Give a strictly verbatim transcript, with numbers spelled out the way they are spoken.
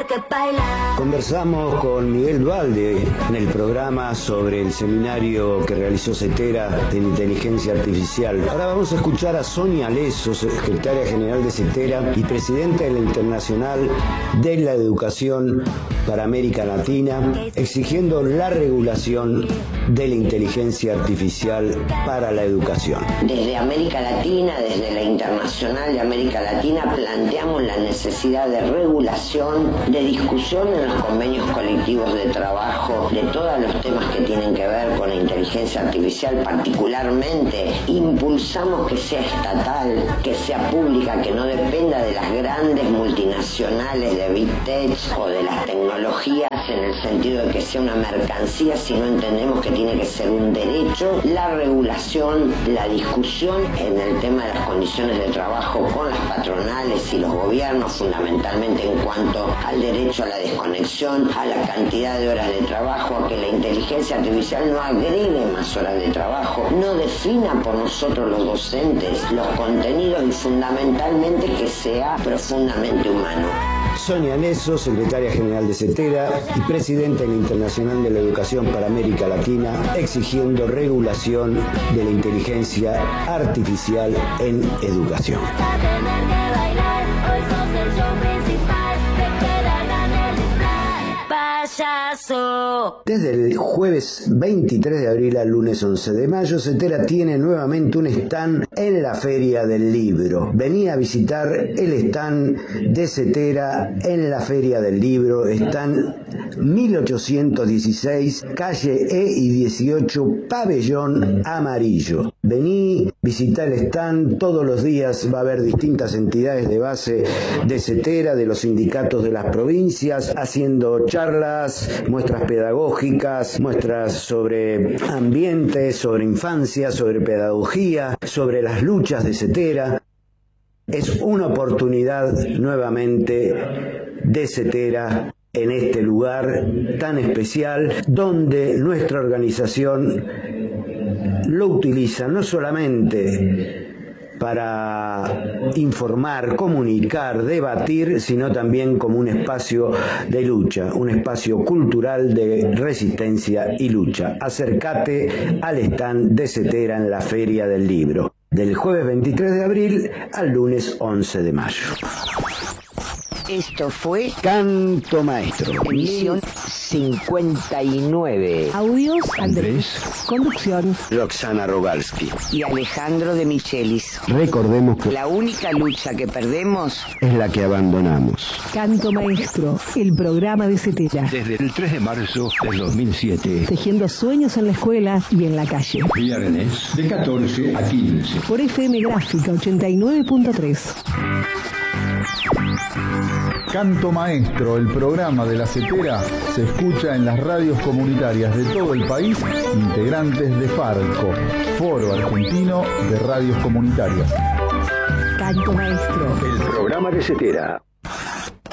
que bailar. Conversamos con Miguel Dualde en el programa sobre el seminario que realizó CETERA de inteligencia artificial. Ahora vamos a escuchar a Sonia Lesso, secretaria general de CETERA y presidenta de la Internacional de la Educación para América Latina, exigiendo la regulación de la inteligencia artificial para la educación. Desde América Latina, desde la Internacional de América Latina, planteamos la necesidad de regulación, de discusión en los convenios colectivos de trabajo, de todos los temas que tienen que ver con la inteligencia artificial. Particularmente, impulsamos que sea estatal, que sea pública, que no dependa de las grandes multinacionales de Big Tech o de las tecnologías, en el sentido de que sea una mercancía, sino entendemos que tiene que ser un derecho. La regulación, la discusión en el tema de las condiciones de trabajo con las patronales y los gobiernos, fundamentalmente en cuanto al derecho a la desconexión, a la cantidad de horas de trabajo, a que la inteligencia artificial no agregue más horas de trabajo, no defina por nosotros los docentes los contenidos y fundamentalmente que sea profundamente humano. Sonia Lesso, secretaria general de CETERA y presidenta de la Internacional de la Educación para América Latina, exigiendo regulación de la inteligencia artificial en educación. Desde el jueves veintitrés de abril al lunes once de mayo, CETERA tiene nuevamente un stand en la Feria del Libro. Venía a visitar el stand de CETERA en la Feria del Libro, stand mil ochocientos dieciséis, calle E y dieciocho, pabellón amarillo. Vení, visitá el stand, todos los días va a haber distintas entidades de base de CETERA, de los sindicatos de las provincias, haciendo charlas, muestras pedagógicas, muestras sobre ambiente, sobre infancia, sobre pedagogía, sobre las luchas de CETERA. Es una oportunidad nuevamente de CETERA en este lugar tan especial, donde nuestra organización lo utiliza no solamente para informar, comunicar, debatir, sino también como un espacio de lucha, un espacio cultural de resistencia y lucha. Acércate al stand de CETERA en la Feria del Libro, del jueves veintitrés de abril al lunes once de mayo. Esto fue Canto Maestro, emisión cincuenta y nueve. Audios Andrés. Conducción Roxana Rogalski y Alejandro de Michelis. Recordemos que La única lucha que perdemos es la que abandonamos. Canto Maestro, el programa de CETERA. Desde el tres de marzo del dos mil siete. Tejiendo sueños en la escuela y en la calle. Viernes de catorce a quince. Por F M Gráfica ochenta y nueve punto tres. Canto Maestro, el programa de la CETERA, se escucha en las radios comunitarias de todo el país, integrantes de FARCO, Foro Argentino de Radios Comunitarias. Canto Maestro, El programa de CETERA.